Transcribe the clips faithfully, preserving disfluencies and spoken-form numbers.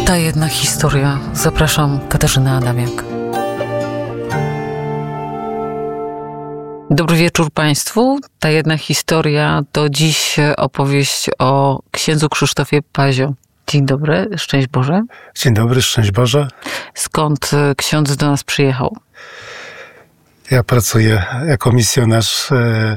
Ta jedna historia. Zapraszam, Katarzyna Adamiak. Dobry wieczór Państwu. Ta jedna historia to dziś opowieść o księdzu Krzysztofie Pazio. Dzień dobry, szczęść Boże. Dzień dobry, szczęść Boże. Skąd ksiądz do nas przyjechał? Ja pracuję jako misjonarz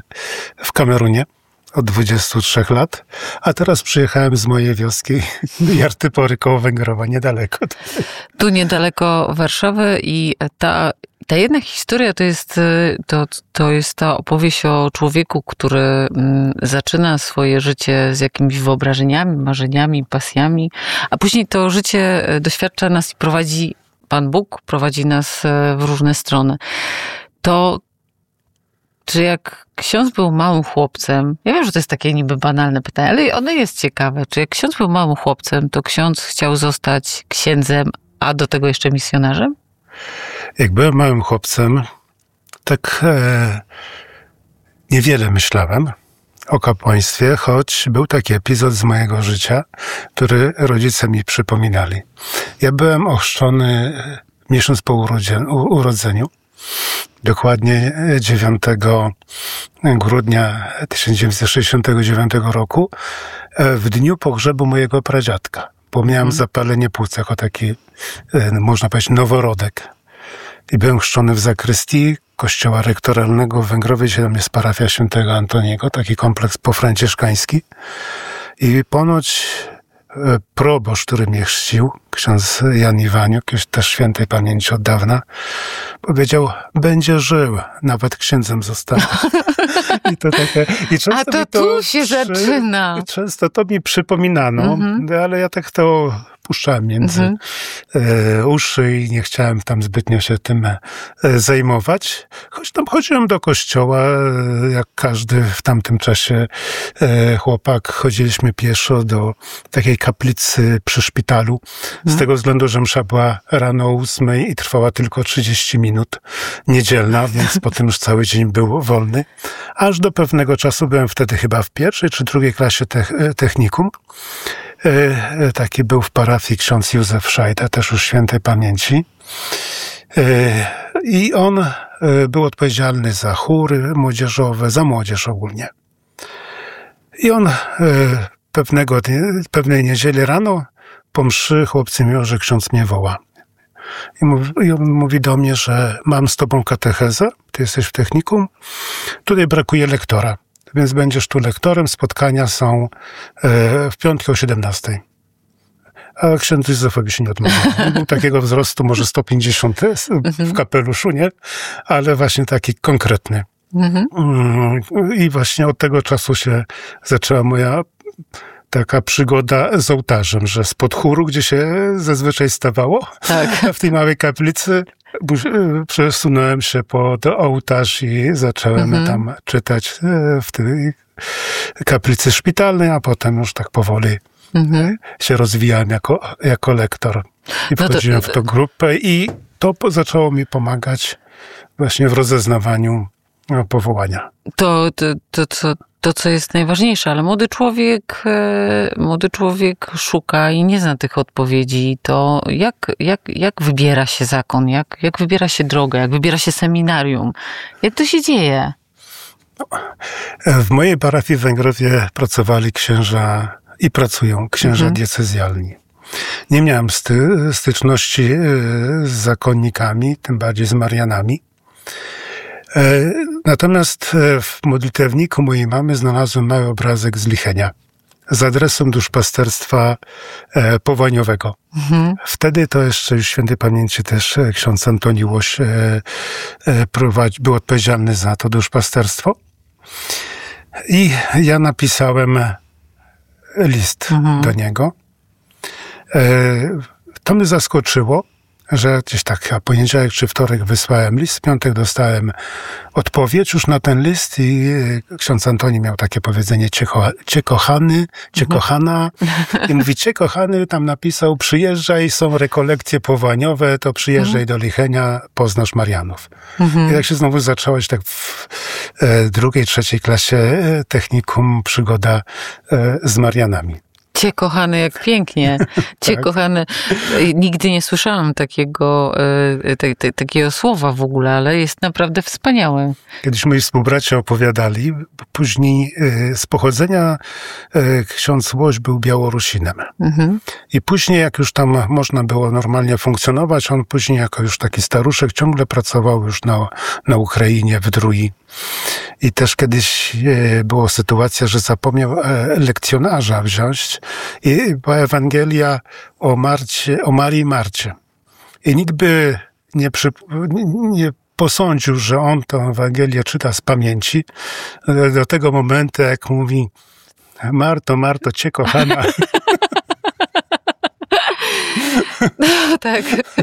w Kamerunie od dwudziestu trzech lat, a teraz przyjechałem z mojej wioski Jartypory koło Węgrowa, niedaleko. Tu niedaleko Warszawy i ta, ta jedna historia to jest, to, to jest ta opowieść o człowieku, który zaczyna swoje życie z jakimiś wyobrażeniami, marzeniami, pasjami, a później to życie doświadcza nas i prowadzi Pan Bóg, prowadzi nas w różne strony. To czy jak ksiądz był małym chłopcem, ja wiem, że to jest takie niby banalne pytanie, ale ono jest ciekawe, czy jak ksiądz był małym chłopcem, to ksiądz chciał zostać księdzem, a do tego jeszcze misjonarzem? Jak byłem małym chłopcem, tak e, niewiele myślałem o kapłaństwie, choć był taki epizod z mojego życia, który rodzice mi przypominali. Ja byłem ochrzczony miesiąc po urodzeniu. Dokładnie dziewiątego grudnia tysiąc dziewięćset sześćdziesiątego dziewiątego roku, w dniu pogrzebu mojego pradziadka, bo miałem zapalenie płuc jako taki, można powiedzieć, noworodek. I byłem chrzczony w zakrystii kościoła rektoralnego w Węgrowie, gdzie tam jest parafia świętego Antoniego, taki kompleks pofranciszkański. I ponoć proboszcz, który mnie chrzcił, ksiądz Jan Iwaniuk, też świętej pamięci od dawna, powiedział, będzie żył, nawet księdzem zostanie. I to takie, i często A to, to tu się przy, zaczyna. Często to mi przypominano, mm-hmm. ale ja tak to puszczałem między mm-hmm. e, uszy i nie chciałem tam zbytnio się tym e, zajmować. Choć tam chodziłem do kościoła, e, jak każdy w tamtym czasie e, chłopak. Chodziliśmy pieszo do takiej kaplicy przy szpitalu. Z mm. tego względu, że msza była rano o ósmej i trwała tylko trzydzieści minut. Niedzielna, więc potem już cały dzień był wolny. Aż do pewnego czasu, byłem wtedy chyba w pierwszej czy drugiej klasie te- technikum. E, taki był w parafii ksiądz Józef Szajda, też już świętej pamięci. E, I on e, był odpowiedzialny za chóry młodzieżowe, za młodzież ogólnie. I on e, pewnego, pewnej niedzieli rano po mszy chłopcy mówią, że ksiądz mnie woła. I, mówi, I on mówi do mnie, że mam z tobą katechezę, ty jesteś w technikum, tutaj brakuje lektora. Więc będziesz tu lektorem, spotkania są e, w piątkę o siedemnastej. A ksiądz Józefowi się nie odmawiał. Był takiego wzrostu, może sto pięćdziesiąt w kapeluszu, nie? Ale właśnie taki konkretny. Mhm. I właśnie od tego czasu się zaczęła moja taka przygoda z ołtarzem, że spod chóru, gdzie się zazwyczaj stawało, tak. w tej małej kaplicy, przesunąłem się pod ołtarz i zacząłem mhm. tam czytać w tej kaplicy szpitalnej, a potem już tak powoli mhm. się rozwijałem jako, jako lektor. I wchodziłem no to, w tą grupę i to zaczęło mi pomagać właśnie w rozeznawaniu powołania. To, to, to, to, to, co jest najważniejsze, ale młody człowiek, młody człowiek szuka i nie zna tych odpowiedzi. To jak, jak, jak wybiera się zakon? Jak, jak wybiera się drogę? Jak wybiera się seminarium? Jak to się dzieje? W mojej parafii w Węgrowie pracowali księża i pracują księża mhm. diecezjalni. Nie miałem sty, styczności z zakonnikami, tym bardziej z Marianami. Natomiast w modlitewniku mojej mamy znalazłem mały obrazek z Lichenia z adresem duszpasterstwa powołaniowego. Mhm. Wtedy to jeszcze już świętej pamięci też ksiądz Antoni Łoś prowadzi, był odpowiedzialny za to duszpasterstwo. I ja napisałem list mhm. do niego. To mnie zaskoczyło, że gdzieś tak chyba poniedziałek czy wtorek wysłałem list, w piątek dostałem odpowiedź już na ten list i ksiądz Antoni miał takie powiedzenie, cie, ko- cie kochany, cie kochana. I mówi, cie kochany, tam napisał, przyjeżdżaj, są rekolekcje powołaniowe, to przyjeżdżaj do Lichenia, poznasz Marianów. Mhm. I tak się znowu zaczęłaś tak w e, drugiej, trzeciej klasie e, technikum przygoda e, z Marianami. Cie kochany, jak pięknie. Cie tak. kochany. Nigdy nie słyszałam takiego, te, te, takiego słowa w ogóle, ale jest naprawdę wspaniałe. Kiedyś moi współbracia opowiadali, później z pochodzenia ksiądz Łoś był Białorusinem. Mhm. I później, jak już tam można było normalnie funkcjonować, on później jako już taki staruszek ciągle pracował już na, na Ukrainie, w Drui. I też kiedyś była sytuacja, że zapomniał lekcjonarza wziąć i była Ewangelia o Marcie, o Marii Marcie. I nikt by nie, przy, nie posądził, że on tę Ewangelię czyta z pamięci. Do tego momentu, jak mówi: Marto, Marto, cię kochana. No tak.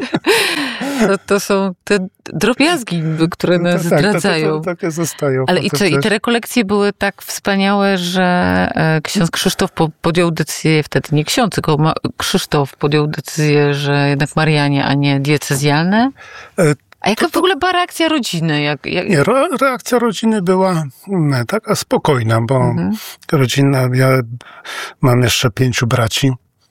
To, to są te drobiazgi, które nas no tak, zdradzają. Tak, takie zostają. Ale i co, też. I te rekolekcje były tak wspaniałe, że ksiądz Krzysztof podjął decyzję, wtedy nie ksiądz, tylko Krzysztof podjął decyzję, że jednak Marianie, a nie diecezjalne. A jaka to, to, w ogóle była reakcja rodziny? Jak, jak... Nie, reakcja rodziny była nie, taka spokojna, bo mhm. rodzina, ja mam jeszcze pięciu braci,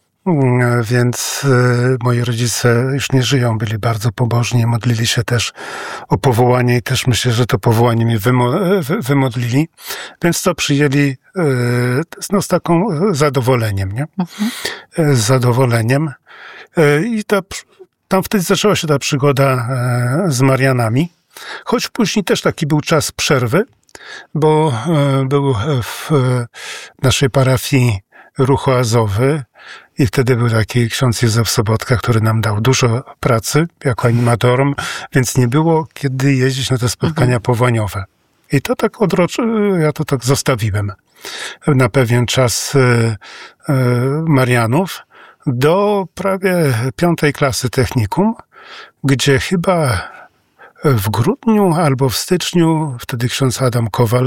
więc moi rodzice już nie żyją, byli bardzo pobożni, modlili się też o powołanie i też myślę, że to powołanie mi wymo- wymodlili, więc to przyjęli no, z taką zadowoleniem, nie? Mhm. Z zadowoleniem. I ta, tam wtedy zaczęła się ta przygoda z Marianami, choć później też taki był czas przerwy, bo był w naszej parafii ruch oazowy i wtedy był taki ksiądz Józef Sobotka, który nam dał dużo pracy jako animatorom, więc nie było kiedy jeździć na te spotkania mhm. powołaniowe. I to tak odrocz... ja to tak zostawiłem na pewien czas Marianów do prawie piątej klasy technikum, gdzie chyba w grudniu albo w styczniu, wtedy ksiądz Adam Kowal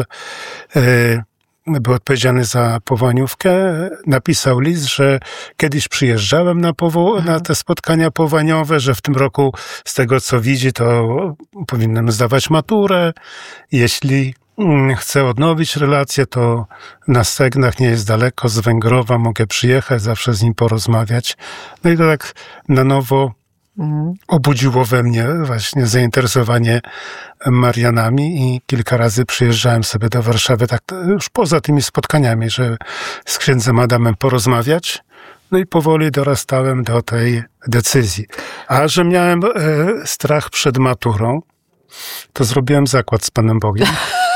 był odpowiedzialny za powołaniówkę, napisał list, że kiedyś przyjeżdżałem na, powo- na te spotkania powołaniowe, że w tym roku z tego co widzi, to powinienem zdawać maturę. Jeśli chcę odnowić relacje, to na Stegnach nie jest daleko, z Węgrowa mogę przyjechać, zawsze z nim porozmawiać. No i to tak na nowo obudziło we mnie właśnie zainteresowanie Marianami i kilka razy przyjeżdżałem sobie do Warszawy, tak już poza tymi spotkaniami, że z księdzem Adamem porozmawiać. No i powoli dorastałem do tej decyzji. A że miałem e, strach przed maturą, to zrobiłem zakład z Panem Bogiem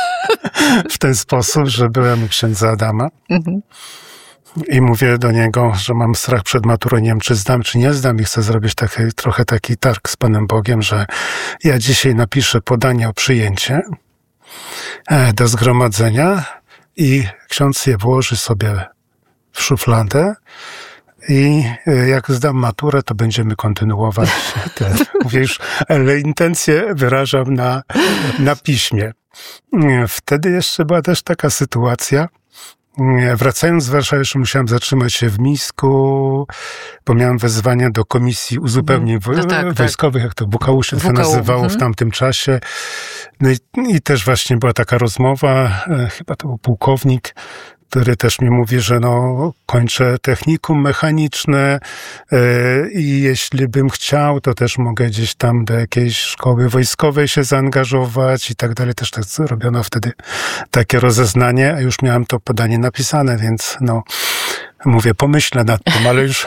w ten sposób, że byłem u księdza Adama. Mhm. I mówię do niego, że mam strach przed maturą, nie wiem, czy zdam, czy nie zdam i chcę zrobić taki, trochę taki targ z Panem Bogiem, że ja dzisiaj napiszę podanie o przyjęcie do zgromadzenia i ksiądz je włoży sobie w szufladę i jak zdam maturę, to będziemy kontynuować te, mówię już, ale intencje wyrażam na, na piśmie. Wtedy jeszcze była też taka sytuacja. Wracając z Warszawy, jeszcze musiałem zatrzymać się w Mińsku, bo miałem wezwania do komisji uzupełnień no tak, wojskowych, tak. jak to Bukału się to nazywało mhm. w tamtym czasie. No i, i też właśnie była taka rozmowa, chyba to był pułkownik, który też mi mówi, że no kończę technikum mechaniczne yy, i jeśli bym chciał, to też mogę gdzieś tam do jakiejś szkoły wojskowej się zaangażować i tak dalej. Też tak robiono wtedy takie rozeznanie, a już miałem to podanie napisane, więc no mówię, pomyślę nad tym, ale już...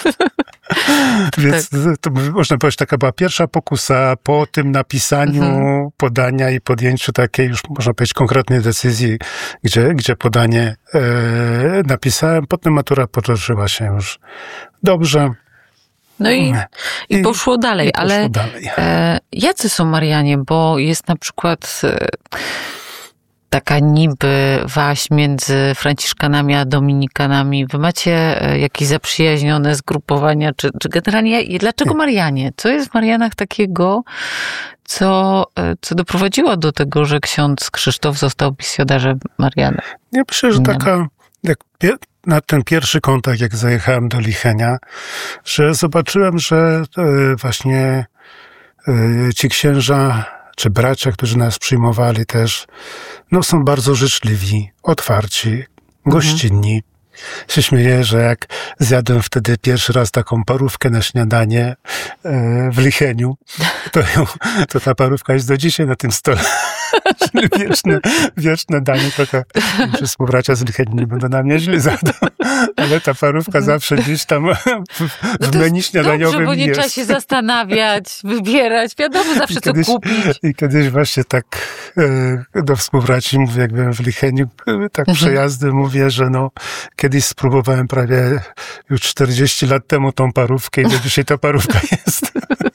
Więc tak. to można powiedzieć, taka była pierwsza pokusa po tym napisaniu mhm. podania i podjęciu takiej już, można powiedzieć, konkretnej decyzji, gdzie, gdzie podanie e, napisałem. Potem matura potoczyła się już dobrze. No i, i, i poszło dalej, i poszło ale dalej. E, jacy są Marianie? Bo jest na przykład... E, taka niby waś między Franciszkanami a Dominikanami. Wy macie jakieś zaprzyjaźnione zgrupowania, czy, czy generalnie, dlaczego Marianie? Co jest w Marianach takiego, co, co doprowadziło do tego, że ksiądz Krzysztof został misjonarzem Marianek? Ja myślę, że taka, jak na ten pierwszy kontakt, jak zajechałem do Lichenia, że zobaczyłem, że właśnie ci księża czy bracia, którzy nas przyjmowali też, no są bardzo życzliwi, otwarci, gościnni. się śmieję, że jak zjadłem wtedy pierwszy raz taką parówkę na śniadanie w Licheniu, to, ją, to ta parówka jest do dzisiaj na tym stole. Czyli wieczne, wieczne danie. Trochę że współbracia z Licheniu nie będą na mnie źle za to, ale ta parówka zawsze gdzieś tam w, w no menu śniadaniowym dobrze, bo nie jest. trzeba się zastanawiać, wybierać, wiadomo zawsze co kiedyś, kupić. I kiedyś właśnie tak e, do współbraci mówię, jak byłem w Licheniu, tak przejazdem mówię, że no kiedyś spróbowałem prawie już czterdzieści lat temu tą parówkę i do dzisiaj ta parówka jest.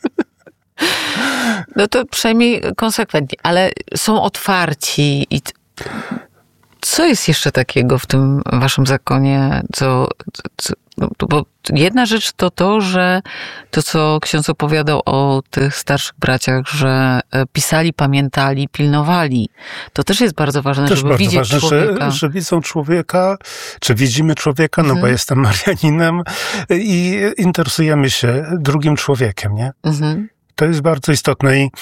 No to przynajmniej konsekwentnie, ale są otwarci i co jest jeszcze takiego w tym waszym zakonie, co, co no, bo jedna rzecz to to, że to, co ksiądz opowiadał o tych starszych braciach, że pisali, pamiętali, pilnowali. To też jest bardzo ważne, też żeby bardzo widzieć ważne, człowieka. Że, że widzą człowieka, czy widzimy człowieka, mhm. no bo jestem Marianinem i interesujemy się drugim człowiekiem, nie? Mhm. To jest bardzo istotne i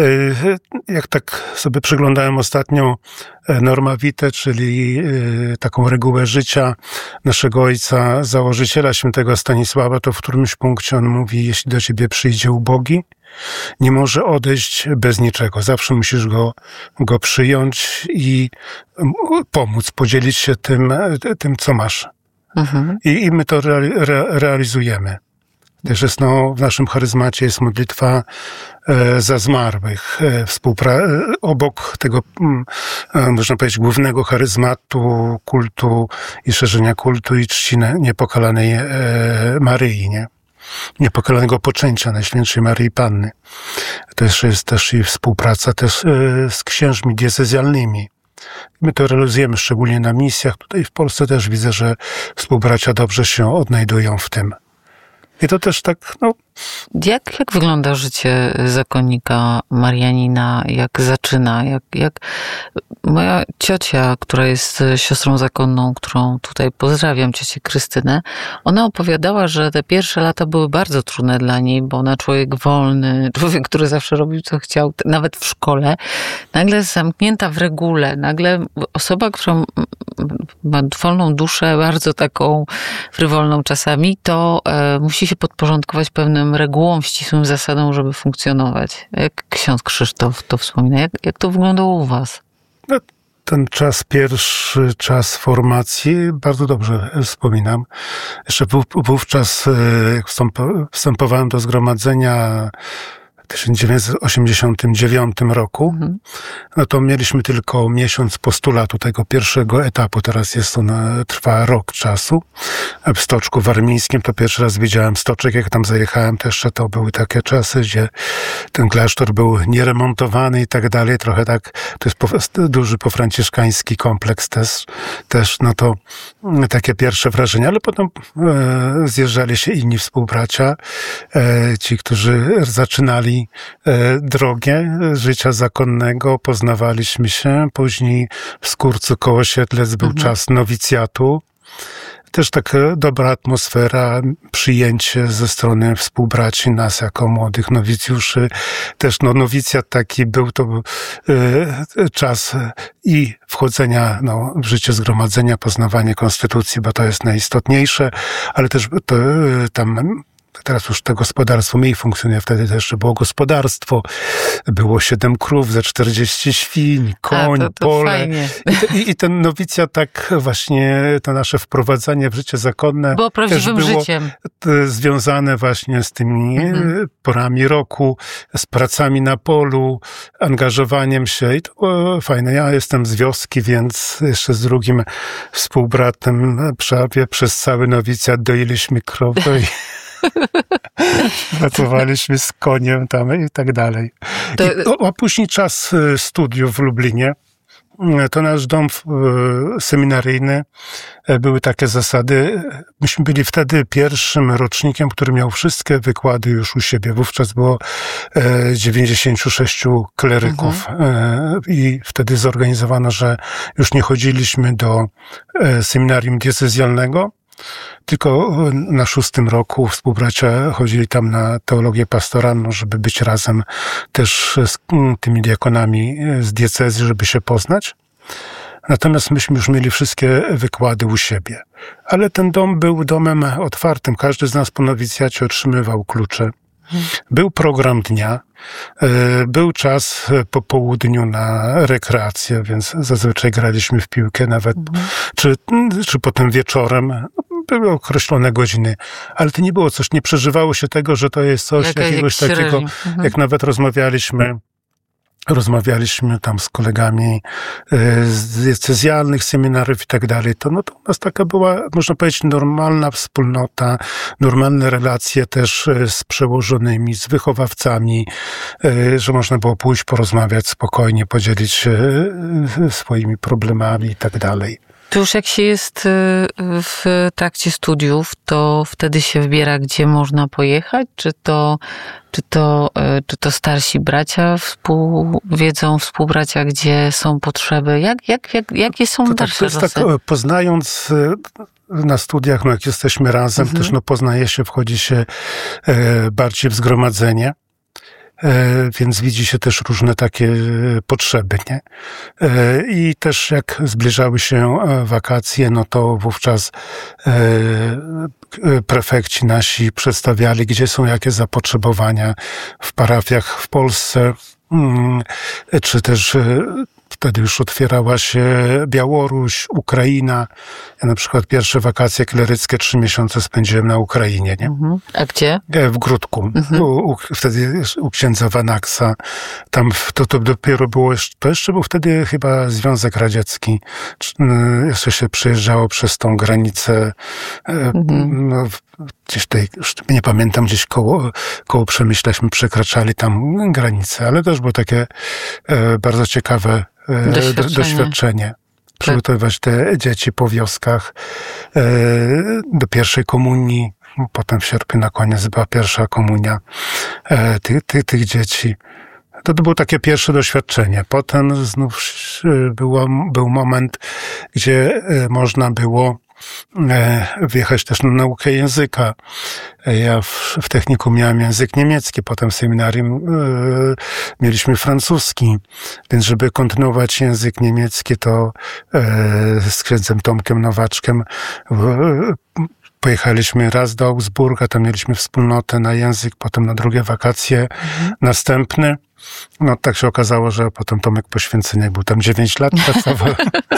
jak tak sobie przyglądałem ostatnio Norma Vitae, czyli taką regułę życia naszego ojca, założyciela świętego Stanisława, to w którymś punkcie on mówi, jeśli do ciebie przyjdzie ubogi, nie może odejść bez niczego. Zawsze musisz go, go przyjąć i pomóc, podzielić się tym, tym co masz. Mhm. I, I my to re, re, realizujemy. Też jest, no, w naszym charyzmacie jest modlitwa e, za zmarłych. E, współpra- e, obok tego, e, można powiedzieć, głównego charyzmatu, kultu i szerzenia kultu i czci niepokalanej e, Maryi, nie? Niepokalanego poczęcia Najświętszej Maryi Panny. Też jest też i współpraca też e, z księżmi diecezjalnymi. My to realizujemy szczególnie na misjach. Tutaj w Polsce też widzę, że współbracia dobrze się odnajdują w tym. I to też tak, no... Jak, jak wygląda życie zakonnika Marianina? Jak zaczyna? Jak, jak... Moja ciocia, która jest siostrą zakonną, którą tutaj pozdrawiam, ciocię Krystynę, ona opowiadała, że te pierwsze lata były bardzo trudne dla niej, bo ona człowiek wolny, człowiek, który zawsze robił co chciał, nawet w szkole, nagle zamknięta w regule, nagle osoba, która ma wolną duszę, bardzo taką frywolną czasami, to e, musi się podporządkować pewnym regułom, ścisłym zasadom, żeby funkcjonować. Jak ksiądz Krzysztof to wspomina, jak, jak to wyglądało u was? No, ten czas, pierwszy czas formacji, bardzo dobrze wspominam. Jeszcze wówczas, jak wstępowałem do zgromadzenia w tysiąc dziewięćset osiemdziesiątym dziewiątym roku, mhm. no to mieliśmy tylko miesiąc postulatu tego pierwszego etapu. Teraz jest on, trwa rok czasu. W Stoczku Warmińskim to pierwszy raz widziałem Stoczek, jak tam zajechałem, to jeszcze to były takie czasy, gdzie ten klasztor był nieremontowany i tak dalej. Trochę tak, to jest po, duży pofranciszkański kompleks też, też, no to takie pierwsze wrażenia, ale potem e, zjeżdżali się inni współbracia, e, ci, którzy zaczynali drogę życia zakonnego, poznawaliśmy się. Później w Skórcu koło Siedlec był mhm. czas nowicjatu. Też taka dobra atmosfera, przyjęcie ze strony współbraci nas jako młodych nowicjuszy. Też no, nowicjat taki był, to był y, czas i wchodzenia no, w życie zgromadzenia, poznawanie konstytucji, bo to jest najistotniejsze, ale też to, y, tam teraz już to gospodarstwo mniej funkcjonuje, wtedy też było gospodarstwo, było siedem krów, ze czterdzieści świń, koń, A, to, to pole. I, i, I ten nowicjat tak właśnie, to nasze wprowadzanie w życie zakonne było prawdziwym też było życiem. Związane właśnie z tymi mhm. porami roku, z pracami na polu, angażowaniem się i to było fajne. Ja jestem z wioski, więc jeszcze z drugim współbratem prawie przez cały nowicjat doiliśmy krowy i pracowaliśmy z koniem tam i tak dalej. To... I, a później czas studiów w Lublinie. To nasz dom seminaryjny. Były takie zasady. Myśmy byli wtedy pierwszym rocznikiem, który miał wszystkie wykłady już u siebie. Wówczas było dziewięćdziesięciu sześciu kleryków. Mhm. I wtedy zorganizowano, że już nie chodziliśmy do seminarium diecezjalnego, tylko na szóstym roku współbracia chodzili tam na teologię pastoralną, żeby być razem też z tymi diakonami z diecezji, żeby się poznać. Natomiast myśmy już mieli wszystkie wykłady u siebie. Ale ten dom był domem otwartym. Każdy z nas po nowicjacie otrzymywał klucze. Był program dnia, był czas po południu na rekreację, więc zazwyczaj graliśmy w piłkę nawet, mhm. czy, czy potem wieczorem. Były określone godziny, ale to nie było coś, nie przeżywało się tego, że to jest coś Jaka, jakiegoś jak takiego, mhm. jak nawet rozmawialiśmy, rozmawialiśmy tam z kolegami z diecezjalnych seminariów i tak dalej, to, no, to u nas taka była, można powiedzieć, normalna wspólnota, normalne relacje też z przełożonymi, z wychowawcami, że można było pójść, porozmawiać spokojnie, podzielić się swoimi problemami i tak dalej. To już jak się jest w trakcie studiów, to wtedy się wybiera, gdzie można pojechać? Czy to, czy to, czy to starsi bracia współwiedzą, współbracia, gdzie są potrzeby? Jak, jak, jak, jakie są to dalsze tak, to jest tak, poznając na studiach, no jak jesteśmy razem, mhm. też no poznaje się, wchodzi się bardziej w zgromadzenie. Więc widzi się też różne takie potrzeby, nie? I też jak zbliżały się wakacje, no to wówczas prefekci nasi przedstawiali, gdzie są jakie zapotrzebowania w parafiach w Polsce, czy też wtedy już otwierała się Białoruś, Ukraina. Ja na przykład pierwsze wakacje kleryckie trzy miesiące spędziłem na Ukrainie, nie? Mhm. A gdzie? W Gródku. Mhm. U, u, wtedy u księdza Wanaksa. Tam to, to dopiero było, to jeszcze był wtedy chyba Związek Radziecki. Jeszcze się przejeżdżało przez tą granicę, mhm. no, gdzieś tutaj, nie pamiętam, gdzieś koło, koło Przemyślaśmy przekraczali tam granicę, ale też było takie e, bardzo ciekawe e, doświadczenie. doświadczenie. Przygotowywać te dzieci po wioskach e, do pierwszej komunii. Potem w sierpniu na koniec była pierwsza komunia e, tych, tych, tych dzieci. To, to było takie pierwsze doświadczenie. Potem znów było, był moment, gdzie można było wjechać też na naukę języka. Ja w, w technikum miałem język niemiecki, potem w seminarium e, mieliśmy francuski, więc żeby kontynuować język niemiecki, to e, z księdzem Tomkiem Nowaczkiem e, pojechaliśmy raz do Augsburga, tam mieliśmy wspólnotę na język, potem na drugie wakacje mhm. następne. No tak się okazało, że potem Tomek Poświęceniak był tam dziewięć lat pracował.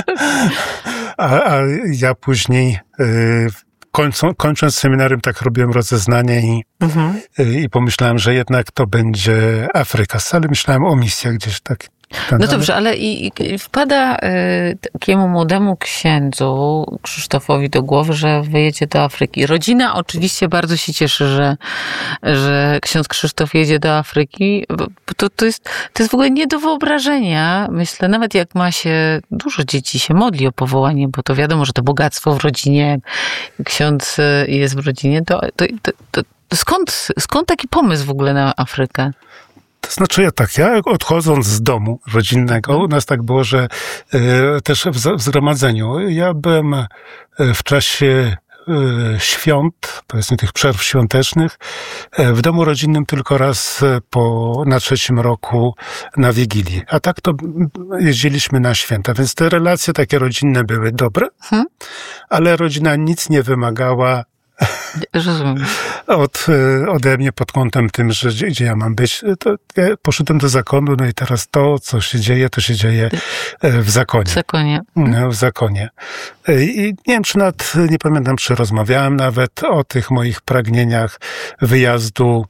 a, a ja później y, kończą, kończąc seminarium tak robiłem rozeznanie i, mhm. y, i pomyślałem, że jednak to będzie Afryka. Ale myślałem o misjach gdzieś tak. Ten, no dobrze, ale i, i wpada y, takiemu młodemu księdzu Krzysztofowi do głowy, że wyjedzie do Afryki. Rodzina oczywiście bardzo się cieszy, że, że ksiądz Krzysztof jedzie do Afryki. To, to, jest, to jest w ogóle nie do wyobrażenia. Myślę, nawet jak ma się, dużo dzieci się modli o powołanie, bo to wiadomo, że to bogactwo w rodzinie, jak ksiądz jest w rodzinie, to, to, to, to, to skąd, skąd taki pomysł w ogóle na Afrykę? To znaczy ja tak, ja odchodząc z domu rodzinnego, u nas tak było, że y, też w, w zgromadzeniu, ja byłem y, w czasie y, świąt, powiedzmy tych przerw świątecznych, y, w domu rodzinnym tylko raz po, na trzecim roku na Wigilię. A tak to jeździliśmy na święta, więc te relacje takie rodzinne były dobre, hmm? ale rodzina nic nie wymagała Rozumiem. Od, ode mnie pod kątem tym, że gdzie, gdzie ja mam być, to ja poszedłem do zakonu, no i teraz to, co się dzieje, to się dzieje w zakonie. W zakonie. No, w zakonie. I nie wiem, czy nawet, nie pamiętam, czy rozmawiałem nawet o tych moich pragnieniach wyjazdu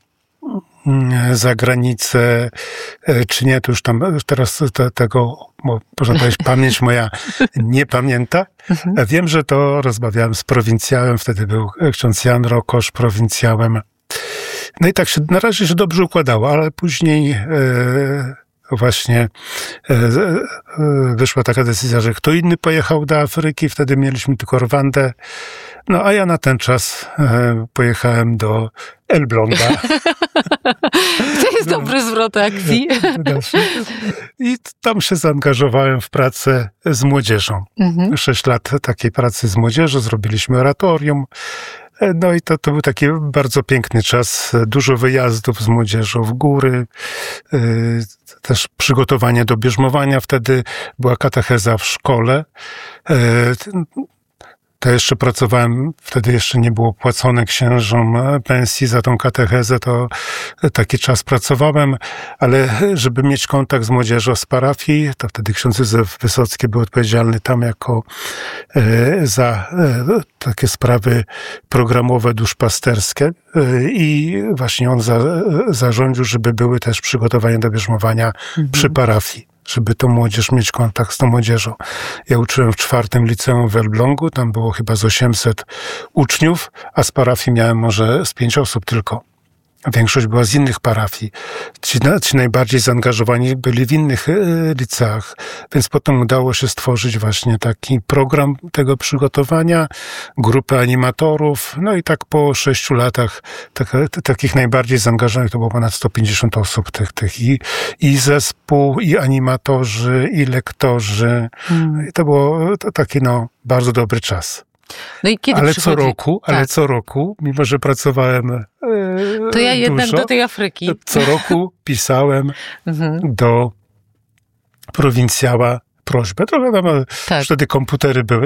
za granicę, czy nie, to już tam teraz te, tego, można powiedzieć, pamięć moja nie pamięta. Mhm. Wiem, że to rozmawiałem z prowincjałem, wtedy był ksiądz Jan Rokosz prowincjałem. No i tak się na razie się dobrze układało, ale później e, właśnie e, e, wyszła taka decyzja, że kto inny pojechał do Afryki, wtedy mieliśmy tylko Rwandę. No a ja na ten czas e, pojechałem do Elbląga. To jest no, dobry zwrot akcji. I tam się zaangażowałem w pracę z młodzieżą. Mhm. Sześć lat takiej pracy z młodzieżą, zrobiliśmy oratorium. No i to, to był taki bardzo piękny czas. Dużo wyjazdów z młodzieżą w góry, też przygotowanie do bierzmowania. Wtedy była katecheza w szkole. To jeszcze pracowałem, wtedy jeszcze nie było płacone księżom pensji za tą katechezę, to taki czas pracowałem, ale żeby mieć kontakt z młodzieżą z parafii, to wtedy ksiądz Józef Wysocki był odpowiedzialny tam jako e, za e, takie sprawy programowe, duszpasterskie e, i właśnie on za, zarządził, żeby były też przygotowania do bierzmowania mhm. przy parafii, żeby tą młodzież, mieć kontakt z tą młodzieżą. Ja uczyłem w czwartym liceum w Elblągu, tam było chyba z osiemset uczniów, a z parafii miałem może z pięć osób tylko. Większość była z innych parafii. Ci, ci najbardziej zaangażowani byli w innych e, liceach, więc potem udało się stworzyć właśnie taki program tego przygotowania, grupę animatorów, no i tak po sześciu latach tak, t, takich najbardziej zaangażowanych to było ponad sto pięćdziesiąt osób, tych, tych i, i zespół, i animatorzy, i lektorzy. Hmm. I to było to taki no bardzo dobry czas. No i kiedy ale przychodzi... co roku, tak. ale co roku, mimo że pracowałem e, to ja jednak dużo, do tej Afryki. Co roku pisałem do prowincjała prośbę. Trochę tam, tak. Wtedy komputery były,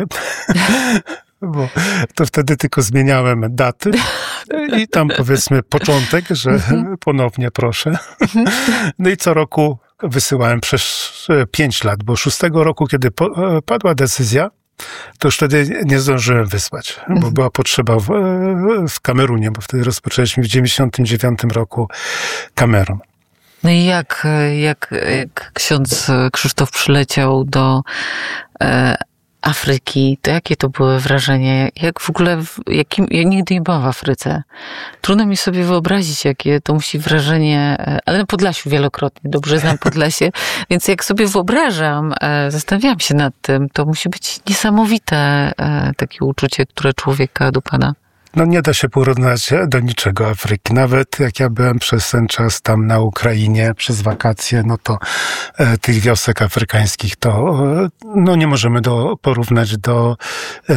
bo to wtedy tylko zmieniałem daty i tam powiedzmy początek, że ponownie proszę. No i co roku wysyłałem przez pięć lat, bo szóstego roku, kiedy po, padła decyzja, to już wtedy nie zdążyłem wysłać, bo była potrzeba w, w Kamerunie, bo wtedy rozpoczęliśmy w dziewięćdziesiątym dziewiątym roku Kamerun. No i jak, jak, jak ksiądz Krzysztof przyleciał do e, Afryki, to jakie to były wrażenie? Jak w ogóle, jakim, ja nigdy nie byłam w Afryce. Trudno mi sobie wyobrazić, jakie to musi wrażenie, ale na Podlasiu wielokrotnie, dobrze znam Podlasie, więc jak sobie wyobrażam, zastanawiałam się nad tym, to musi być niesamowite takie uczucie, które człowieka dopada. No nie da się porównać do niczego Afryki. Nawet jak ja byłem przez ten czas tam na Ukrainie, przez wakacje, no to e, tych wiosek afrykańskich to e, no nie możemy do, porównać do e,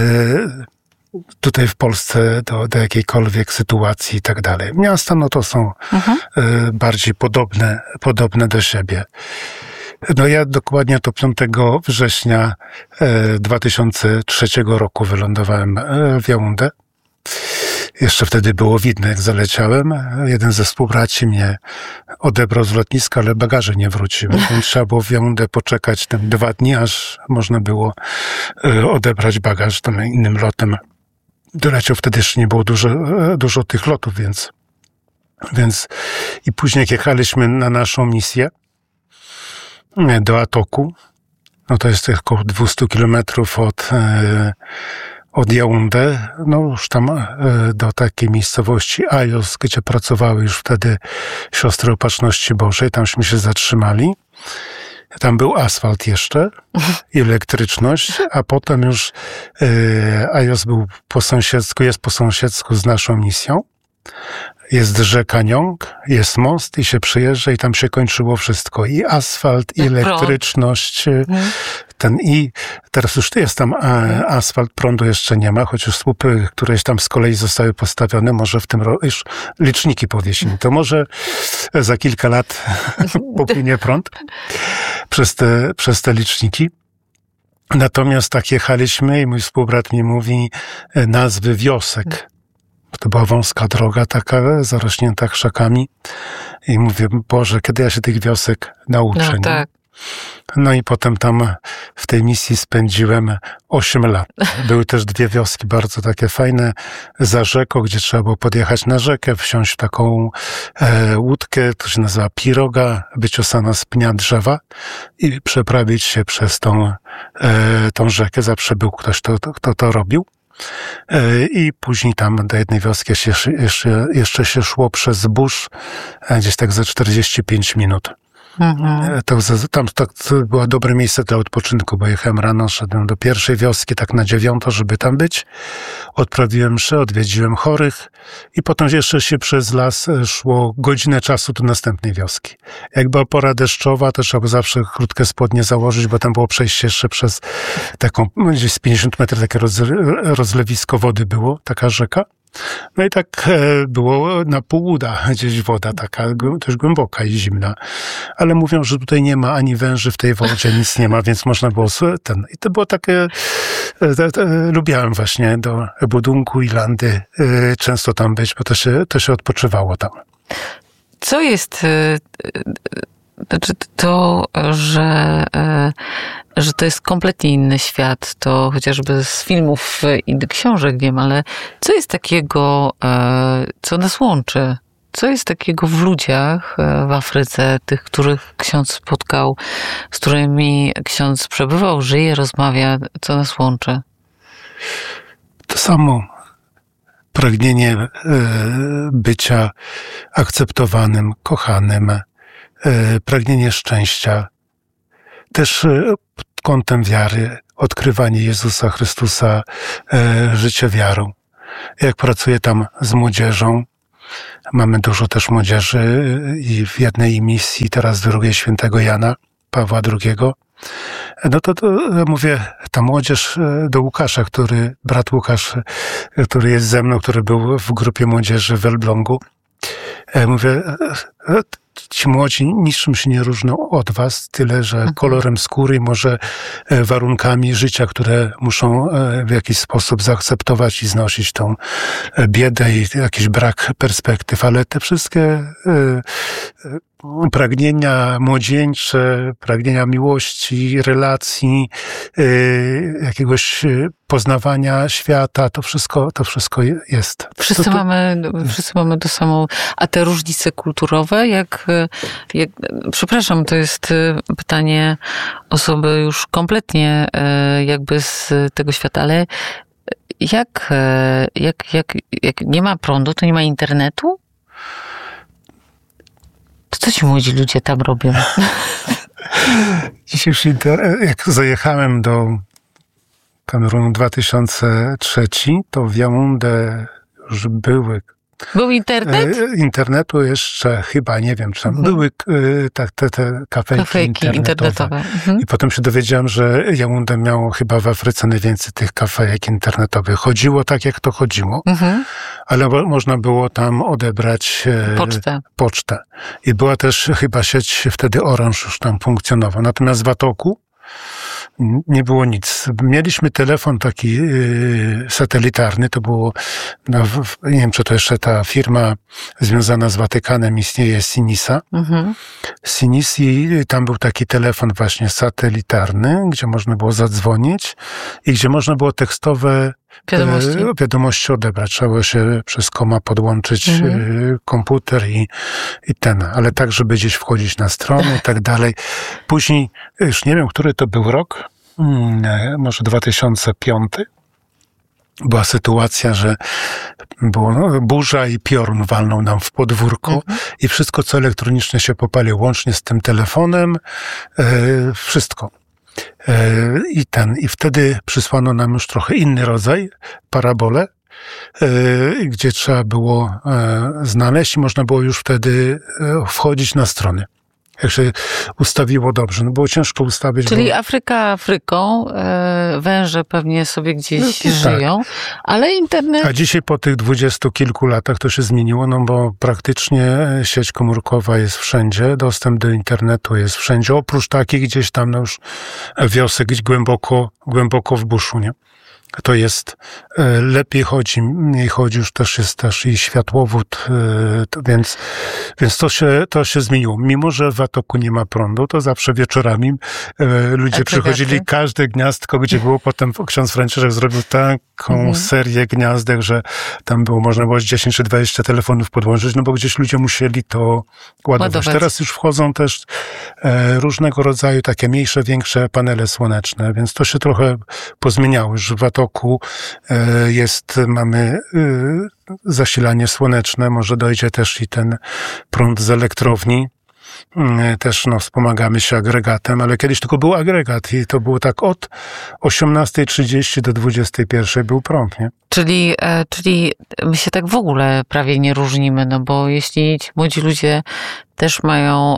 tutaj w Polsce, do, do jakiejkolwiek sytuacji i tak dalej. Miasta no to są mhm. e, bardziej podobne, podobne do siebie. No ja dokładnie to piątego września e, dwa tysiące trzeciego roku wylądowałem e, w Jaundę. Jeszcze wtedy było widno, jak zaleciałem. Jeden ze współbraci mnie odebrał z lotniska, ale bagaże nie wróciły, więc trzeba było w Jaundę poczekać tam dwa dni, aż można było odebrać bagaż tam innym lotem. Doleciał wtedy jeszcze nie było dużo, dużo tych lotów, więc, więc i później jak jechaliśmy na naszą misję do Atoku, no to jest około dwieście kilometrów od od Jaundę, no już tam e, do takiej miejscowości Ajos, gdzie pracowały już wtedy siostry Opatrzności Bożej, tamśmy się zatrzymali. Tam był asfalt jeszcze i elektryczność, a potem już e, Ajos był po sąsiedzku, jest po sąsiedzku z naszą misją. Jest rzeka Niong, jest most i się przyjeżdża i tam się kończyło wszystko. I asfalt, i elektryczność. Ten, i teraz już jest tam asfalt, prądu jeszcze nie ma, chociaż słupy, któreś tam z kolei zostały postawione, może w tym roku już liczniki powiesimy. To może za kilka lat popłynie prąd przez te, przez te liczniki. Natomiast tak jechaliśmy i mój współbrat mi mówi nazwy wiosek. To była wąska droga taka, zarośnięta krzakami. I mówię, Boże, kiedy ja się tych wiosek nauczę. No, tak. No i potem tam w tej misji spędziłem osiem lat. Były też dwie wioski bardzo takie fajne za rzeką, gdzie trzeba było podjechać na rzekę, wsiąść w taką e, łódkę, to się nazywa piroga, wyciosana z pnia drzewa i przeprawić się przez tą, e, tą rzekę. Zawsze był ktoś, kto to, kto to robił. I później tam do jednej wioski jeszcze, jeszcze, jeszcze się szło przez zbóż, gdzieś tak za czterdzieści pięć minut. Mhm. To, tam to, to było dobre miejsce dla odpoczynku, bo jechałem rano, szedłem do pierwszej wioski, tak na dziewiąto, żeby tam być. Odprawiłem mszę, odwiedziłem chorych i potem jeszcze się przez las szło godzinę czasu do następnej wioski. Jak była pora deszczowa, to trzeba było zawsze krótkie spodnie założyć, bo tam było przejście jeszcze przez taką, gdzieś z pięćdziesiąt metrów takie roz, rozlewisko wody było, taka rzeka. No i tak było na pół uda, gdzieś woda taka też głęboka i zimna. Ale mówią, że tutaj nie ma ani węży w tej wodzie, nic nie ma, więc można było ten. I to było takie, te, te, lubiałem właśnie do Budunku i Landy często tam być, bo to się, to się odpoczywało tam. Co jest znaczy to, że, że to jest kompletnie inny świat, to chociażby z filmów i książek wiem, ale co jest takiego, co nas łączy? Co jest takiego w ludziach w Afryce, tych, których ksiądz spotkał, z którymi ksiądz przebywał, żyje, rozmawia, co nas łączy? To samo pragnienie bycia akceptowanym, kochanym, pragnienie szczęścia, też pod kątem wiary, odkrywanie Jezusa Chrystusa, życie wiarą. Jak pracuję tam z młodzieżą, mamy dużo też młodzieży i w jednej misji, teraz drugiej świętego Jana, Pawła drugiego, no to, to mówię, ta młodzież do Łukasza, który, brat Łukasz, który jest ze mną, który był w grupie młodzieży w Elblągu, mówię, ci młodzi niczym się nie różnią od was, tyle że kolorem skóry i może warunkami życia, które muszą w jakiś sposób zaakceptować i znosić tą biedę i jakiś brak perspektyw, ale te wszystkie pragnienia młodzieńcze, pragnienia miłości, relacji, jakiegoś poznawania świata, to wszystko, to wszystko jest. Wszyscy to, to... mamy, wszyscy mamy to samo, a te różnice kulturowe, jak, jak, przepraszam, to jest pytanie osoby już kompletnie jakby z tego świata, ale jak, jak, jak, jak nie ma prądu, to nie ma internetu? To co ci młodzi ludzie tam robią? Dzisiaj już inter... jak zajechałem do Kamerunu dwa tysiące trzeci, to w Yaoundé już były... Był internet? Internetu jeszcze chyba, nie wiem, czy tam mhm. były tak, te, te kafejki, kafejki internetowe. internetowe. Mhm. I potem się dowiedziałem, że Yaoundé miało chyba w Afryce najwięcej tych kafejek internetowych. Chodziło tak, jak to chodziło, mhm. ale można było tam odebrać pocztę. pocztę. I była też chyba sieć, wtedy Orange już tam funkcjonował. Natomiast w Watoku nie było nic. Mieliśmy telefon taki yy, satelitarny, to było, no, w, nie wiem, czy to jeszcze ta firma związana z Watykanem istnieje, Sinisa. Mhm. Sinis i tam był taki telefon właśnie satelitarny, gdzie można było zadzwonić i gdzie można było tekstowe wiadomości, yy, wiadomości odebrać. Trzeba było się przez koma podłączyć mhm. yy, komputer i, i ten, ale tak, żeby gdzieś wchodzić na stronę i tak dalej. Później, już nie wiem, który to był rok, może dwa tysiące piąty, była sytuacja, że było no, burza i piorun walnął nam w podwórko mhm. i wszystko, co elektroniczne się popaliło, łącznie z tym telefonem, e, wszystko. E, I ten, i wtedy przysłano nam już trochę inny rodzaj, parabolę, e, gdzie trzeba było e, znaleźć i można było już wtedy e, wchodzić na strony. Jak się ustawiło dobrze. No było ciężko ustawić. Czyli bo... Afryka Afryką, węże pewnie sobie gdzieś no, żyją, tak. ale internet... A dzisiaj po tych dwudziestu kilku latach to się zmieniło, no bo praktycznie sieć komórkowa jest wszędzie, dostęp do internetu jest wszędzie, oprócz takich gdzieś tam no już wiosek gdzieś głęboko, głęboko w buszu, nie? To jest, lepiej chodzi, mniej chodzi, już też jest też i światłowód, więc, więc to się, to się zmieniło. Mimo, że w Watoku nie ma prądu, to zawsze wieczorami ludzie przychodzili, każde gniazdko, gdzie było potem ksiądz Franciszek zrobił taką mhm. serię gniazdek, że tam było, można było dziesięć czy dwadzieścia telefonów podłączyć, no bo gdzieś ludzie musieli to ładować. ładować. Teraz już wchodzą też różnego rodzaju takie mniejsze, większe panele słoneczne, więc to się trochę pozmieniało. Już w Watoku jest, mamy zasilanie słoneczne, może dojdzie też i ten prąd z elektrowni. Też no, wspomagamy się agregatem, ale kiedyś tylko był agregat i to było tak od osiemnastej trzydzieści do dwudziestej pierwszej był prąd, nie? Czyli, czyli my się tak w ogóle prawie nie różnimy, no bo jeśli ci młodzi ludzie też mają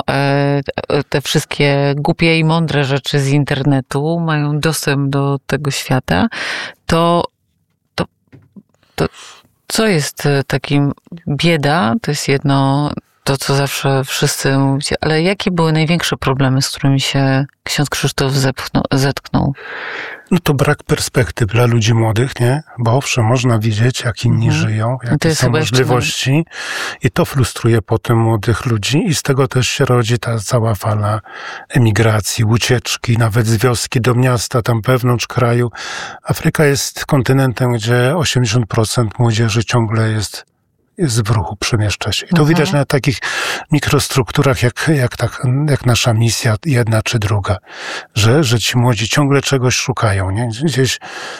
te wszystkie głupie i mądre rzeczy z internetu, mają dostęp do tego świata, to, to, to co jest takim bieda, to jest jedno, to co zawsze wszyscy mówicie, ale jakie były największe problemy, z którymi się ksiądz Krzysztof zepchnął, zetknął? No to brak perspektyw dla ludzi młodych, nie? Bo owszem, można widzieć, jak inni mhm. żyją, jakie są możliwości jeszcze... i to frustruje potem młodych ludzi i z tego też się rodzi ta cała fala emigracji, ucieczki, nawet z wioski do miasta, tam wewnątrz kraju. Afryka jest kontynentem, gdzie osiemdziesiąt procent młodzieży ciągle jest jest w ruchu, przemieszcza się. I to mhm. widać na takich mikrostrukturach, jak, jak, tak, jak nasza misja, jedna czy druga, że, że ci młodzi ciągle czegoś szukają, nie? Gdzieś.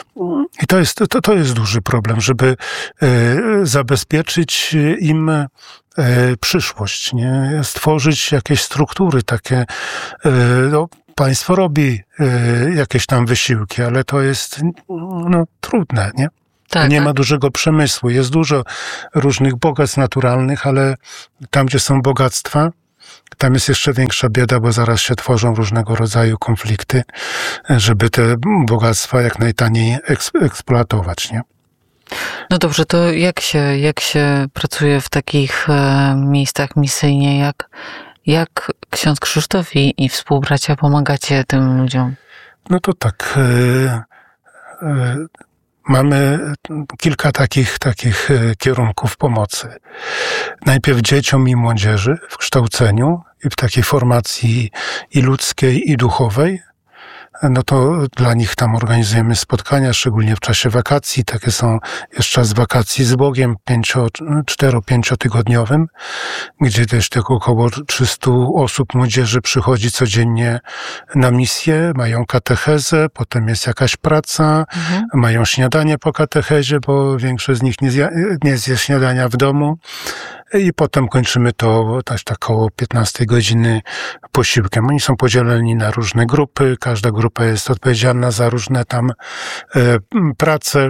I to jest, to, to jest duży problem, żeby e, zabezpieczyć im e, przyszłość, nie? Stworzyć jakieś struktury takie, e, no, państwo robi e, jakieś tam wysiłki, ale to jest no, trudne, nie? Tak, nie tak. ma dużego przemysłu. Jest dużo różnych bogactw naturalnych, ale tam, gdzie są bogactwa, tam jest jeszcze większa bieda, bo zaraz się tworzą różnego rodzaju konflikty, żeby te bogactwa jak najtaniej eks- eksploatować, nie? No dobrze, to jak się, jak się pracuje w takich e, miejscach misyjnie, jak, jak ksiądz Krzysztof i, i współbracia pomagacie tym ludziom? No to tak... E, e, Mamy kilka takich, takich kierunków pomocy. Najpierw dzieciom i młodzieży w kształceniu i w takiej formacji i ludzkiej, i duchowej. No to dla nich tam organizujemy spotkania, szczególnie w czasie wakacji. Takie są, jest czas wakacji z Bogiem, pięcio, cztero, pięciotygodniowym, gdzie też tak około trzysta osób młodzieży przychodzi codziennie na misję, mają katechezę, potem jest jakaś praca, mhm. mają śniadanie po katechezie, bo większość z nich nie zje, nie zje śniadania w domu. I potem kończymy to też tak około piętnastej godziny posiłkiem. Oni są podzieleni na różne grupy, każda grupa jest odpowiedzialna za różne tam e, prace.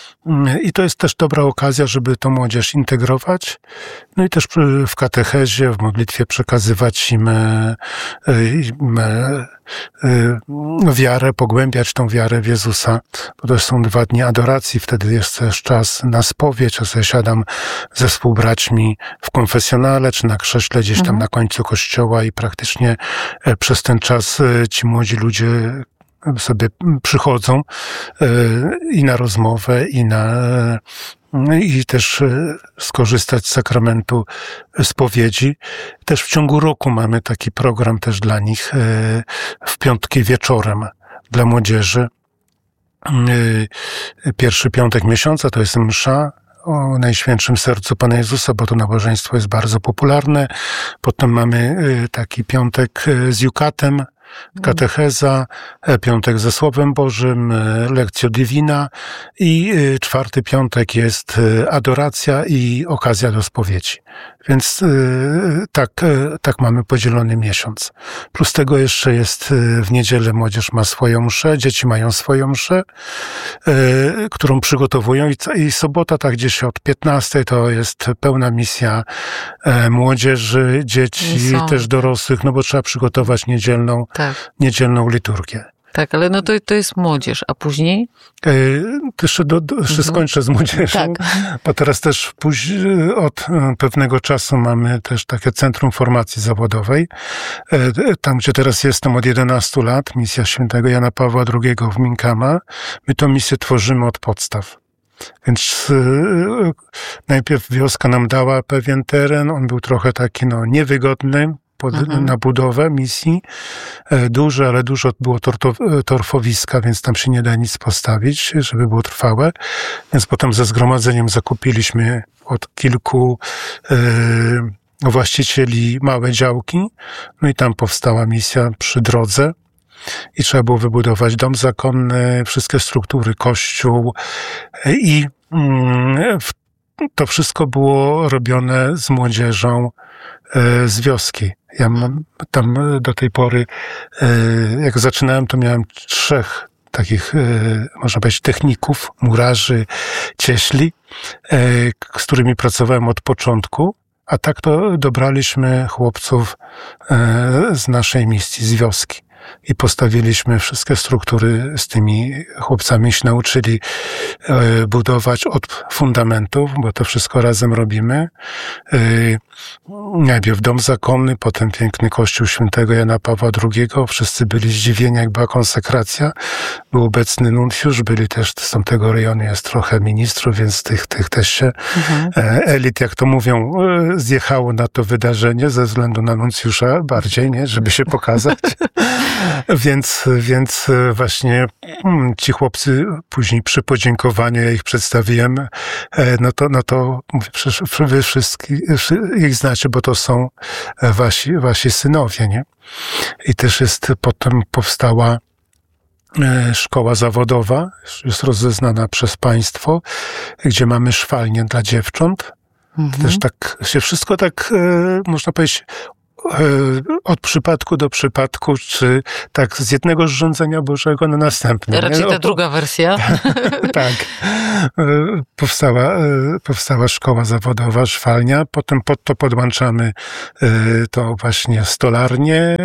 I to jest też dobra okazja, żeby tą młodzież integrować. No i też w katechezie, w modlitwie przekazywać im e, e, e, wiarę, pogłębiać tą wiarę w Jezusa. Bo to są dwa dni adoracji, wtedy jest też czas na spowiedź. Ja sobie siadam ze współbraćmi w konfesjonale, czy na krześle gdzieś tam mhm. na końcu kościoła i praktycznie przez ten czas ci młodzi ludzie sobie przychodzą i na rozmowę, i na i też skorzystać z sakramentu spowiedzi. Też w ciągu roku mamy taki program też dla nich w piątki wieczorem dla młodzieży. Pierwszy piątek miesiąca to jest msza o Najświętszym Sercu Pana Jezusa, bo to nabożeństwo jest bardzo popularne. Potem mamy taki piątek z Jukatem, katecheza, piątek ze Słowem Bożym, lekcja divina i czwarty piątek jest adoracja i okazja do spowiedzi. Więc tak, tak mamy podzielony miesiąc. Plus tego jeszcze jest w niedzielę młodzież ma swoją mszę, dzieci mają swoją mszę, którą przygotowują i, i sobota tak gdzieś od piętnastej to jest pełna misja młodzieży, dzieci, też dorosłych, no bo trzeba przygotować niedzielną, tak. niedzielną liturgię. Tak, ale no to, to jest młodzież, a później? E, jeszcze do, do, jeszcze mhm. skończę z młodzieżą, tak. bo teraz też później, od pewnego czasu mamy też takie Centrum Formacji Zawodowej. E, tam, gdzie teraz jestem od jedenastu lat, misja świętego Jana Pawła drugiego w Minkama. My tą misję tworzymy od podstaw. Więc e, najpierw wioska nam dała pewien teren, on był trochę taki no niewygodny, Pod, mhm. na budowę misji. Duże, ale dużo było torto- torfowiska, więc tam się nie da nic postawić, żeby było trwałe. Więc potem ze zgromadzeniem zakupiliśmy od kilku e, właścicieli małe działki. No i tam powstała misja przy drodze. I trzeba było wybudować dom zakonny, wszystkie struktury, kościół. I mm, to wszystko było robione z młodzieżą z wioski. Ja mam tam do tej pory, jak zaczynałem, to miałem trzech takich, można powiedzieć, techników, murarzy, cieśli, z którymi pracowałem od początku, a tak to dobraliśmy chłopców z naszej misji, z wioski. i postawiliśmy wszystkie struktury z tymi chłopcami, się nauczyli budować od fundamentów, bo to wszystko razem robimy. Najpierw dom zakonny, potem piękny kościół świętego Jana Pawła drugiego. Wszyscy byli zdziwieni, jak była konsekracja. Był obecny nuncjusz, byli też z tamtego rejonu, jest trochę ministrów, więc tych, tych też się mhm. elit, jak to mówią, zjechało na to wydarzenie ze względu na nuncjusza bardziej, nie, żeby się pokazać. więc, więc właśnie ci chłopcy później przy podziękowaniu, ja ich przedstawiłem, no to, no to mówię, wy wszystkich ich znacie, bo to są wasi, wasi synowie, nie? I też jest, potem powstała szkoła zawodowa, jest rozeznana przez państwo, gdzie mamy szwalnię dla dziewcząt. Mhm. Też tak się wszystko tak, można powiedzieć, od przypadku do przypadku, czy tak z jednego zrządzenia Bożego na następne. Raczej ta druga wersja. Tak. Powstała, powstała szkoła zawodowa, szwalnia, potem pod to podłączamy to właśnie stolarnię,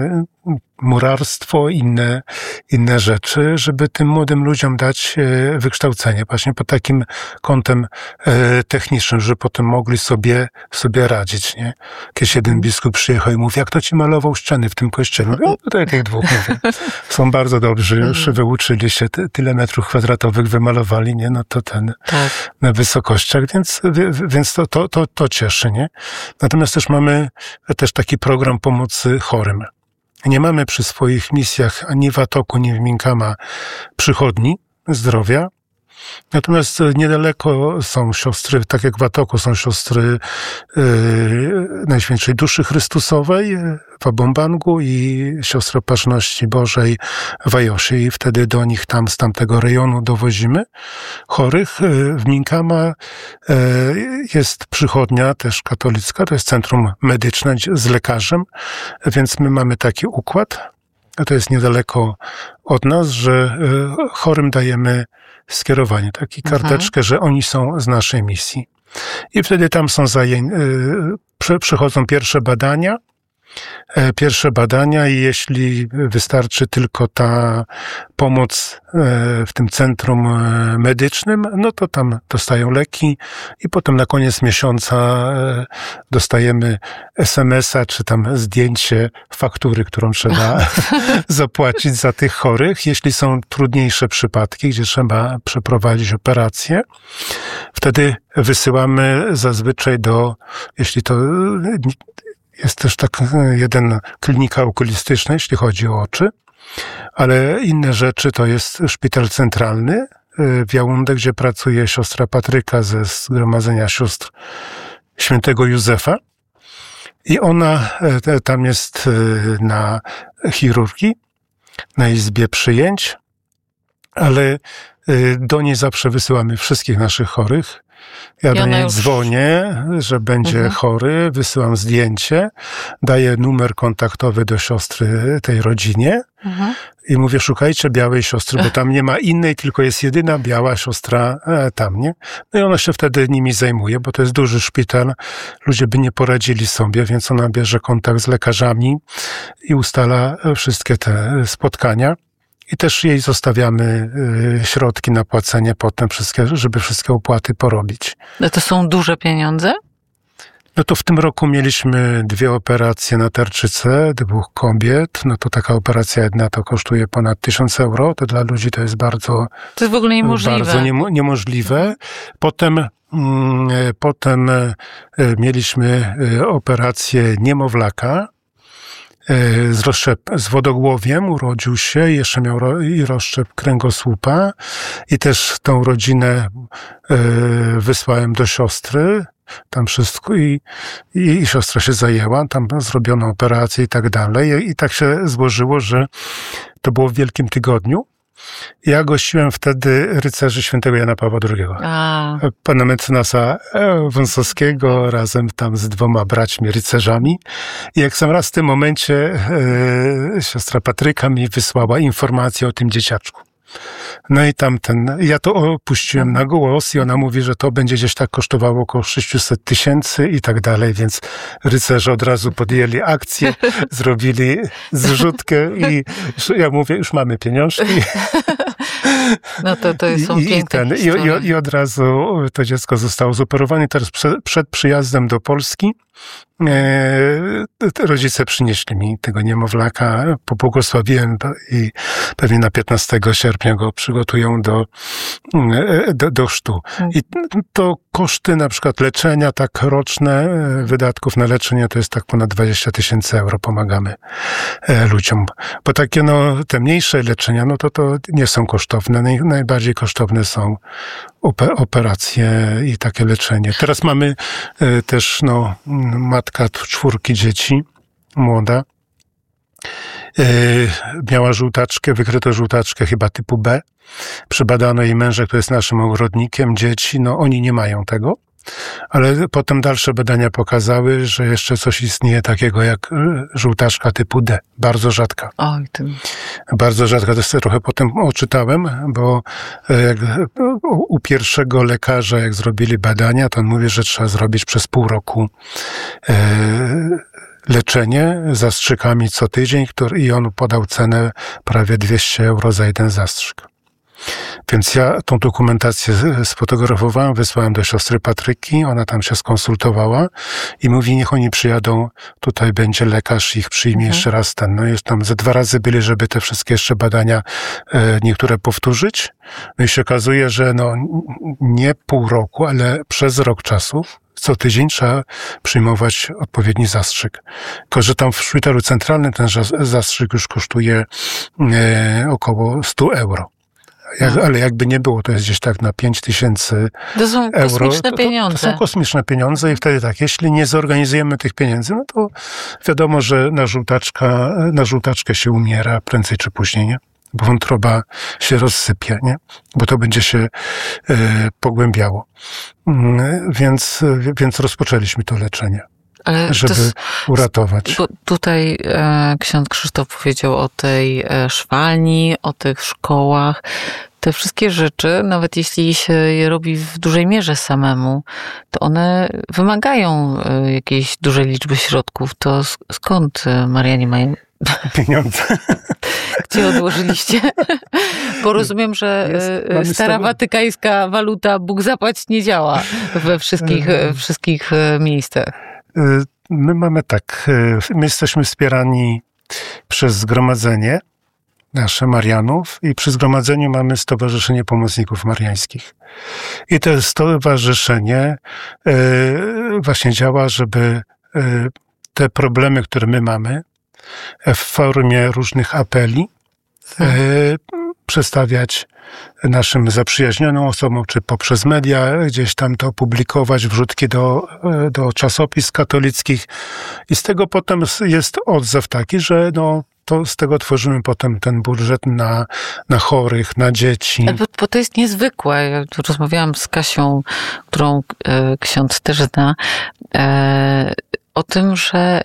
murarstwo, inne, inne rzeczy, żeby tym młodym ludziom dać wykształcenie właśnie pod takim kątem technicznym, żeby potem mogli sobie, sobie radzić, nie? Kiedyś jeden biskup przyjechał i mówi, jak to ci malował ściany w tym kościele? No tutaj tych dwóch mówię. Są bardzo dobrzy, już wyuczyli się, tyle metrów kwadratowych wymalowali, nie? No to ten, tak. Na wysokościach, więc, więc to, to, to, to cieszy, nie? Natomiast też mamy też taki program pomocy chorym. Nie mamy przy swoich misjach ani w Atoku, ani w Minkama przychodni zdrowia. Natomiast niedaleko są siostry, tak jak w Atoku są siostry yy, Najświętszej Duszy Chrystusowej w Abombangu i siostry Opatrzności Bożej w Ajosie. I wtedy do nich tam z tamtego rejonu dowozimy chorych. W Minkama yy, jest przychodnia też katolicka, to jest centrum medyczne z lekarzem, więc my mamy taki układ, a to jest niedaleko od nas, że yy, chorym dajemy skierowanie, taki karteczkę, mhm. że oni są z naszej misji. I wtedy tam są zajęcia, przychodzą pierwsze badania, pierwsze badania i jeśli wystarczy tylko ta pomoc w tym centrum medycznym, no to tam dostają leki i potem na koniec miesiąca dostajemy es em es a czy tam zdjęcie faktury, którą trzeba zapłacić za tych chorych. Jeśli są trudniejsze przypadki, gdzie trzeba przeprowadzić operację, wtedy wysyłamy zazwyczaj do, jeśli to jest też tak jeden klinika okulistyczna, jeśli chodzi o oczy, ale inne rzeczy to jest szpital centralny w Jaunde, gdzie pracuje siostra Patryka ze Zgromadzenia Sióstr Świętego Józefa i ona tam jest na chirurgii, na izbie przyjęć, ale do niej zawsze wysyłamy wszystkich naszych chorych. Ja do niej już... dzwonię, że będzie mhm. chory, wysyłam zdjęcie, daję numer kontaktowy do siostry tej rodzinie mhm. i mówię, szukajcie białej siostry, bo tam nie ma innej, tylko jest jedyna biała siostra tam, nie? No i ona się wtedy nimi zajmuje, bo to jest duży szpital, ludzie by nie poradzili sobie, więc ona bierze kontakt z lekarzami i ustala wszystkie te spotkania. I też jej zostawiamy środki na płacenie potem, wszystkie, żeby wszystkie opłaty porobić. No to są duże pieniądze? No to w tym roku mieliśmy dwie operacje na tarczycę, dwóch kobiet. No to taka operacja jedna to kosztuje ponad tysiąc euro. To dla ludzi to jest bardzo... To jest w ogóle niemożliwe. Bardzo niemo, niemożliwe. Potem, mm, potem mieliśmy operację niemowlaka. Z, rozszczep, z wodogłowiem urodził się, jeszcze miał ro, i rozszczep kręgosłupa i też tą rodzinę y, wysłałem do siostry, tam wszystko i, i, i siostra się zajęła, tam zrobiono operację i tak dalej i tak się złożyło, że to było w Wielkim Tygodniu. Ja gościłem wtedy rycerzy świętego Jana Pawła drugiego. A. Pana mecenasa Wąsowskiego razem tam z dwoma braćmi rycerzami. I jak sam raz w tym momencie e, siostra Patryka mi wysłała informację o tym dzieciaczku. No i tamten, ja to opuściłem na głos i ona mówi, że to będzie gdzieś tak kosztowało około sześćset tysięcy i tak dalej, więc rycerze od razu podjęli akcję, zrobili zrzutkę i ja mówię, już mamy pieniążki. No to, to są I, piękne i, ten, i, i, I od razu to dziecko zostało zoperowane. Teraz prze, przed przyjazdem do Polski e, rodzice przynieśli mi tego niemowlaka, pobłogosławiłem i pewnie na piętnastego sierpnia go przygotują do, do, do chrztu. I to koszty na przykład leczenia tak roczne, wydatków na leczenie to jest tak ponad dwadzieścia tysięcy euro pomagamy ludziom. Bo takie no, te mniejsze leczenia, no to to nie są kosztowne. Naj, najbardziej kosztowne są operacje i takie leczenie. Teraz mamy też no, matka czwórki dzieci, młoda, miała żółtaczkę, wykryto żółtaczkę chyba typu B. Przebadano jej męża, który jest naszym ogrodnikiem, dzieci, no oni nie mają tego. Ale potem dalsze badania pokazały, że jeszcze coś istnieje takiego jak żółtaczka typu D. Bardzo rzadka. Oj, tym. Bardzo rzadka. To sobie trochę potem oczytałem, bo jak u pierwszego lekarza, jak zrobili badania, to on mówi, że trzeba zrobić przez pół roku leczenie zastrzykami co tydzień, który, i on podał cenę prawie dwieście euro za jeden zastrzyk. Więc ja tą dokumentację sfotografowałem, wysłałem do siostry Patryki, ona tam się skonsultowała i mówi, niech oni przyjadą, tutaj będzie lekarz, ich przyjmie mhm. jeszcze raz ten. No już tam ze dwa razy byli, żeby te wszystkie jeszcze badania e, niektóre powtórzyć. No i się okazuje, że no nie pół roku, ale przez rok czasu co tydzień trzeba przyjmować odpowiedni zastrzyk. Tylko że tam w szpitalu centralnym ten zastrzyk już kosztuje e, około sto euro. Jak, ale jakby nie było, to jest gdzieś tak na pięć tysięcy To są euro. kosmiczne pieniądze. To, to są kosmiczne pieniądze i wtedy tak, jeśli nie zorganizujemy tych pieniędzy, no to wiadomo, że na żółtaczka, na żółtaczkę się umiera prędzej czy później, nie? Bo wątroba się rozsypie, nie? Bo to będzie się e, pogłębiało. Mm, więc, więc rozpoczęliśmy to leczenie. Ale żeby to, uratować. Bo tutaj e, ksiądz Krzysztof powiedział o tej e, szwalni, o tych szkołach. Te wszystkie rzeczy, nawet jeśli się je robi w dużej mierze samemu, to one wymagają e, jakiejś dużej liczby środków. To skąd Marianie mają pieniądze? Gdzie odłożyliście? Bo rozumiem, że jest, stara watykańska waluta Bóg zapłać nie działa we wszystkich, wszystkich miejscach. My mamy tak, my jesteśmy wspierani przez zgromadzenie nasze Marianów i przy zgromadzeniu mamy Stowarzyszenie Pomocników Mariańskich. I to stowarzyszenie właśnie działa, żeby te problemy, które my mamy w formie różnych apeli hmm. przedstawiać naszym zaprzyjaźnionym osobom, czy poprzez media gdzieś tam to publikować, wrzutki do, do czasopism katolickich. I z tego potem jest odzew taki, że no, to z tego tworzymy potem ten budżet na, na chorych, na dzieci. Bo, bo to jest niezwykłe. Ja rozmawiałam z Kasią, którą e, ksiądz też zna, e, o tym, że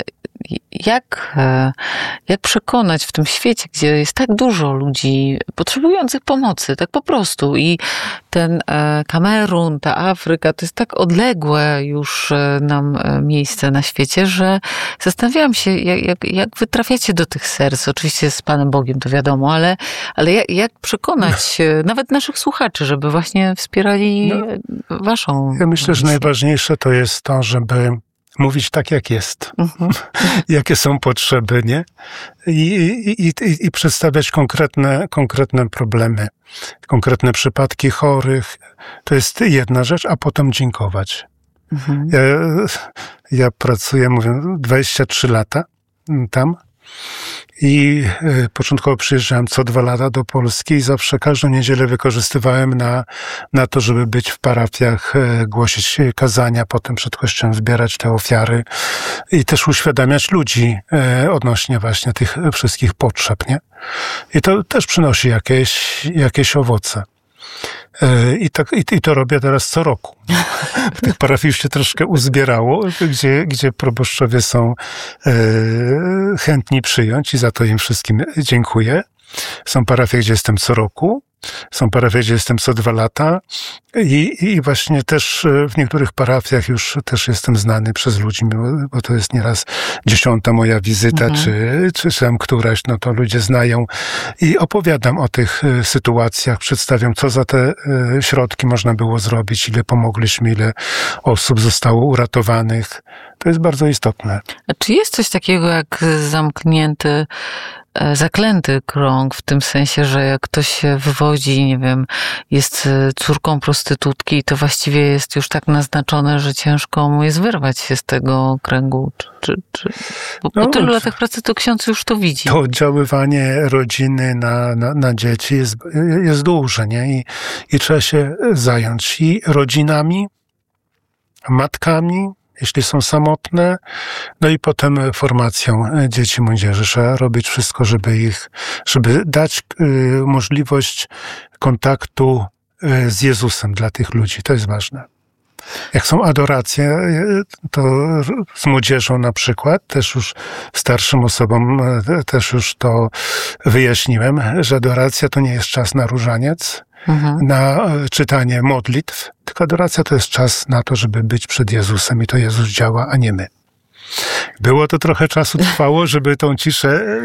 Jak, jak przekonać w tym świecie, gdzie jest tak dużo ludzi potrzebujących pomocy, tak po prostu. I ten Kamerun, ta Afryka, to jest tak odległe już nam miejsce na świecie, że zastanawiałam się, jak, jak, jak wy trafiacie do tych serc. Oczywiście z Panem Bogiem, to wiadomo, ale, ale jak, jak przekonać no. nawet naszych słuchaczy, żeby właśnie wspierali no. waszą Ja myślę, misję. Że najważniejsze to jest to, żeby mówić tak, jak jest. Mhm. Jakie są potrzeby, nie? I, i, i, i przedstawiać konkretne, konkretne problemy, konkretne przypadki chorych. To jest jedna rzecz, a potem dziękować. Mhm. Ja, ja pracuję, mówię, dwadzieścia trzy lata tam i początkowo przyjeżdżałem co dwa lata do Polski i zawsze każdą niedzielę wykorzystywałem na, na to, żeby być w parafiach, głosić kazania, potem przed kościołem zbierać te ofiary i też uświadamiać ludzi odnośnie właśnie tych wszystkich potrzeb, nie? I to też przynosi jakieś, jakieś owoce. I, tak, i, I to robię teraz co roku. W tych parafii już się troszkę uzbierało, gdzie, gdzie proboszczowie są e, chętni przyjąć i za to im wszystkim dziękuję. Są parafie, gdzie jestem co roku Są parafie, gdzie jestem co dwa lata i, i właśnie też w niektórych parafiach już też jestem znany przez ludzi, bo to jest nieraz dziesiąta moja wizyta, mhm. czy, czy tam któraś, no to ludzie znają i opowiadam o tych sytuacjach, przedstawiam, co za te środki można było zrobić, ile pomogliśmy, ile osób zostało uratowanych. To jest bardzo istotne. A czy jest coś takiego jak zamknięty, zaklęty krąg, w tym sensie, że jak ktoś się wywodzi, nie wiem, jest córką prostytutki, to właściwie jest już tak naznaczone, że ciężko mu jest wyrwać się z tego kręgu? Czy, czy, czy... Bo no, po tylu latach pracy to ksiądz już to widzi. To oddziaływanie rodziny na, na, na dzieci jest, jest duże, nie? I, I trzeba się zająć i rodzinami, matkami, jeśli są samotne, no i potem formacją dzieci, młodzieży. Trzeba robić wszystko, żeby ich, żeby dać y, możliwość kontaktu y, z Jezusem dla tych ludzi. To jest ważne. Jak są adoracje, to z młodzieżą na przykład, też już starszym osobom też już to wyjaśniłem, że adoracja to nie jest czas na różaniec, mhm. na czytanie modlitw, tylko adoracja to jest czas na to, żeby być przed Jezusem i to Jezus działa, a nie my. Było to trochę czasu trwało, żeby tą ciszę